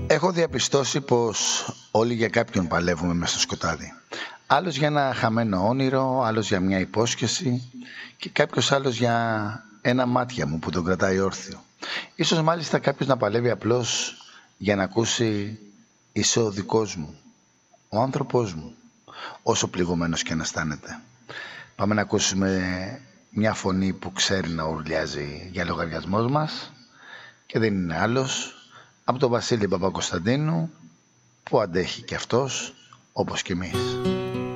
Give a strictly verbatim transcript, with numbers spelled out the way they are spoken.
Έχω διαπιστώσει πως όλοι για κάποιον παλεύουμε μες στο σκοτάδι. Άλλος για ένα χαμένο όνειρο, άλλος για μια υπόσχεση και κάποιος άλλος για ένα μάτια μου που τον κρατάει όρθιο. Ίσως μάλιστα κάποιος να παλεύει απλώς για να ακούσει «Είσαι ο δικός μου, ο άνθρωπός μου», όσο πληγωμένος και να αισθάνεται. Πάμε να ακούσουμε μια φωνή που ξέρει να ουρλιάζει για λογαριασμός μας και δεν είναι άλλος από τον Βασίλη Παπακοσταντίνου, που αντέχει και αυτός όπως και εμείς.